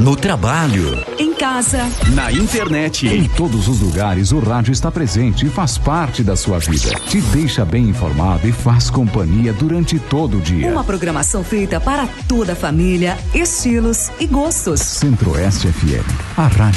no trabalho, em casa, na internet. Em todos os lugares o rádio está presente e faz parte da sua vida. Te deixa bem informado e faz companhia durante todo o dia. Uma programação feita para toda a família, estilos e gostos. Centro-Oeste FM, a rádio